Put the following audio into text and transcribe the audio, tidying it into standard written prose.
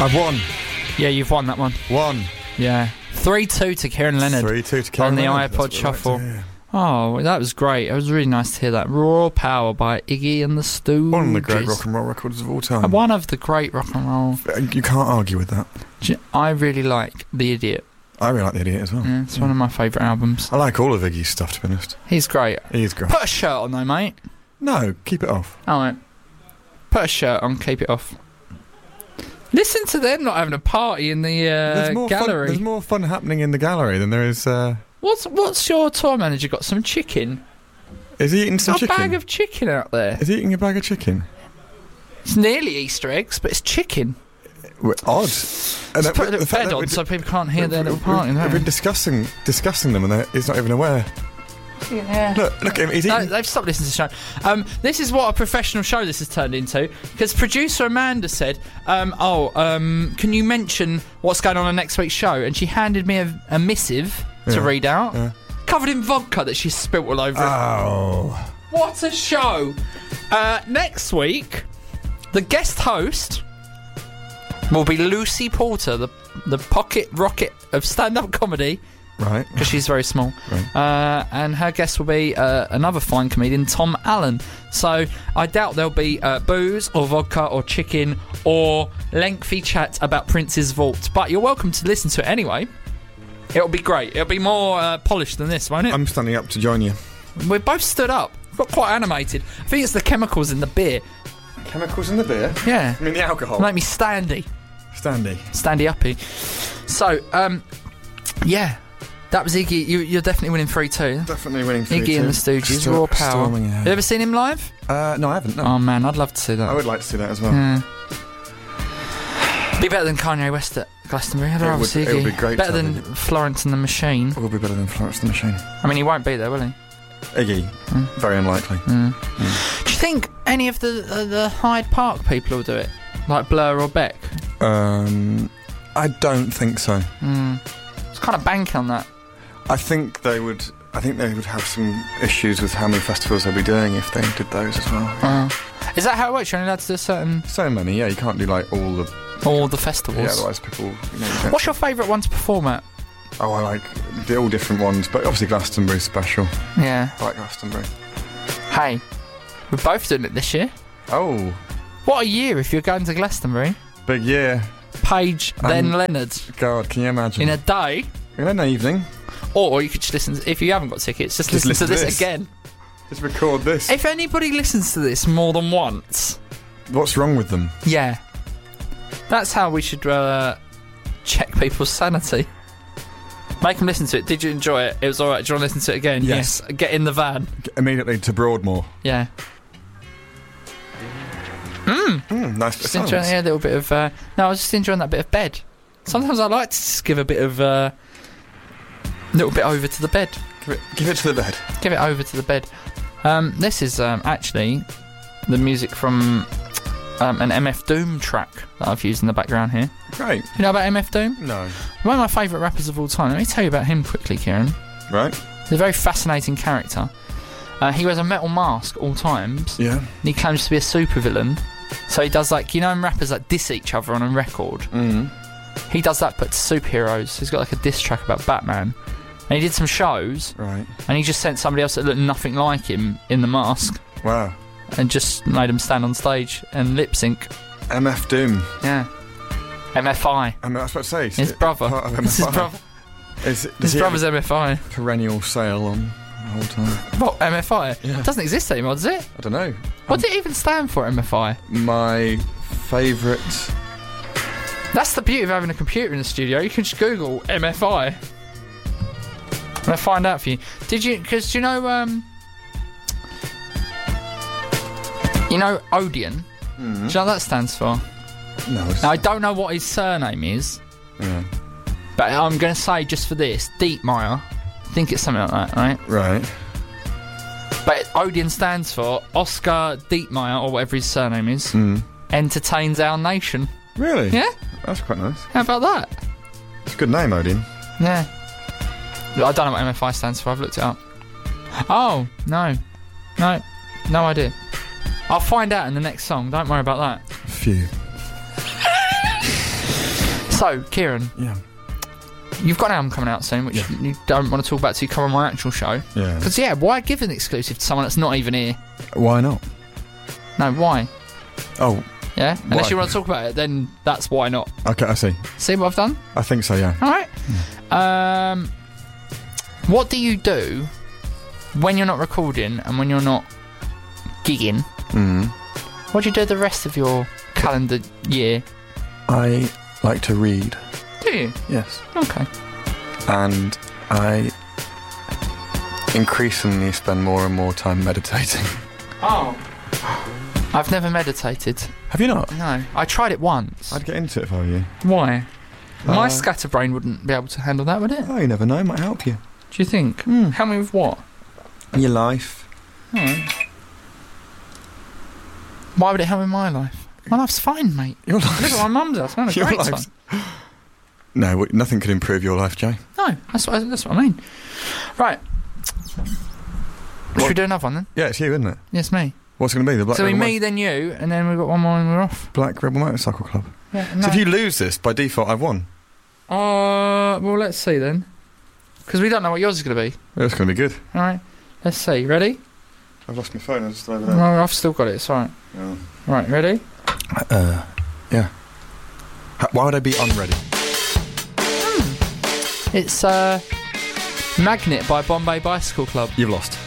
I've won. Yeah, you've won that one. Won. Yeah. 3-2 to Kieran Leonard. 3-2 to Kieran Leonard. On the iPod Shuffle. Oh, that was great. It was really nice to hear that. Raw Power by Iggy and the Stooges. One of the great rock and roll records of all time. One of the great rock and roll. You can't argue with that. I really like The Idiot. I really like The Idiot as well. Yeah, it's one of my favourite albums. I like all of Iggy's stuff, to be honest. He's great. He's great. Put a shirt on though, mate. No, keep it off. Alright. Put a shirt on, keep it off. Listen to them not having a party in the gallery. There's more fun happening in the gallery than there is... What's your tour manager got? Some chicken? Is he eating some chicken? A bag of chicken out there. Is he eating a bag of chicken? It's nearly Easter eggs, but it's chicken. Odd. And put a little bed on so people can't hear their little party. We've been discussing them and he's not even aware. Yeah. Look at him. He's eating. No, they've stopped listening to the show. This is what a professional show this has turned into. Because producer Amanda said, can you mention what's going on next week's show? And she handed me a missive to read out. Yeah. Covered in vodka that she spilt all over it. Oh. What a show. Next week, the guest host will be Lucy Porter, the pocket rocket of stand-up comedy. Right. Because she's very small. Right. And her guest will be another fine comedian, Tom Allen. So I doubt there'll be booze or vodka or chicken or lengthy chat about Prince's vault. But you're welcome to listen to it anyway. It'll be great. It'll be more polished than this, won't it? I'm standing up to join you. We're both stood up. Got quite animated. I think it's the chemicals in the beer. Chemicals in the beer? Yeah. I mean the alcohol. Make me standy. Standy uppy. So, yeah. That was Iggy. You're definitely winning 3-2. Definitely winning 3-2. Iggy and the Stooges, Raw Power. Have you ever seen him live? No, I haven't. No. Oh man, I'd love to see that. I would like to see that as well. Yeah. Be better than Kanye West at Glastonbury. I'd rather see Iggy. It would be great. Better than Florence and the Machine. It will be better than Florence and the Machine. I mean, he won't be there, will he? Iggy, very unlikely. Do you think any of the Hyde Park people will do it, like Blur or Beck? I don't think so. It's kind of bank on that. I think they would have some issues with how many festivals they'll be doing if they did those as well. Is that how it works? You're only allowed to do certain... So many, yeah. You can't do like all the festivals. Yeah, otherwise people... What's your favourite one to perform at? Oh, I like all different ones, but obviously Glastonbury's special. Yeah. I like Glastonbury. Hey, we're both doing it this year. Oh. What a year if you're going to Glastonbury. Big year. Page, then Leonard. God, can you imagine? In a day. In an evening. Or you could just listen, if you haven't got tickets, just listen to this again. Just record this. If anybody listens to this more than once... What's wrong with them? Yeah. That's how we should check people's sanity. Make them listen to it. Did you enjoy it? It was alright. Do you want to listen to it again? Yes. Get in the van. Immediately to Broadmoor. Yeah. Nice. Just enjoying a little bit of... no, I was just enjoying that bit of bed. Sometimes I like to just give a bit of... little bit over to the bed. Give it to the bed. Give it over to the bed. This is actually the music from an MF Doom track that I've used in the background here. Great. You know about MF Doom? No. One of my favourite rappers of all time. Let me tell you about him quickly, Kieran. Right. He's a very fascinating character. He wears a metal mask all times. Yeah. And he claims to be a supervillain. So he does like, you know, when rappers like diss each other on a record. He does that, but to superheroes. He's got like a diss track about Batman. And he did some shows. Right. And he just sent somebody else that looked nothing like him in the mask. Wow. And just made him stand on stage and lip sync. MF Doom. Yeah. MFI. I was about to say. His brother. It's his brother. His brother's MFI. Perennial sale on the whole time. What, MFI? Yeah. It doesn't exist anymore, does it? I don't know. What did it even stand for, MFI? My favourite... That's the beauty of having a computer in the studio. You can just Google MFI. I'm going to find out for you. Did you... Because, you know... you know Odeon? Do you know what that stands for? No. Now, I don't know what his surname is. Yeah. But I'm going to say, just for this, Dietmeier. I think it's something like that, right? Right. But Odeon stands for Oscar Dietmeier, or whatever his surname is, entertains our nation. Really? Yeah? That's quite nice. How about that? It's a good name, Odeon. Yeah. I don't know what MFI stands for. I've looked it up. Oh, no. No idea. I'll find out in the next song. Don't worry about that. Phew. So, Kieran, Yeah. you've got an album coming out soon, which you don't want to talk about till you come on my actual show. Yeah. Because, why give an exclusive to someone that's not even here? Why not? No, why? Oh, Yeah? Unless Why? you want to talk about it, then that's why not. okay, I see. See what I've done? I think so, yeah. Alright. What do you do when you're not recording and when you're not gigging? What do you do the rest of your calendar year? I like to read. Do you? Yes. Okay. And I increasingly spend more and more time meditating. Oh. I've never meditated. Have you not? No. I tried it once. I'd get into it if I were you. Why? My scatterbrain wouldn't be able to handle that, would it? Oh, you never know. It might help you. Do you think? Help me with what? Your life. Alright. Why would it help in my life? My life's fine, mate. Your Look life. at my mum's house. Man, Your great life's... time. No, nothing could improve your life, Jay. No, that's what I mean. Right. Should we do another one then? Yeah, it's you, isn't it? Yes, me. What's it going to be? The Black So we Rebel me, then you, and then we've got one more and we're off. Black Rebel Motorcycle Club. Yeah, So if you lose this, by default, I've won. well, let's see then. Because we don't know what yours is going to be. Well, it's going to be good. Alright, let's see. Ready? I've lost my phone. It's still over there. Well, I've still got it, it's alright. Oh. Right, ready? Yeah. Why would I be unready? It's Magnet by Bombay Bicycle Club. You've lost.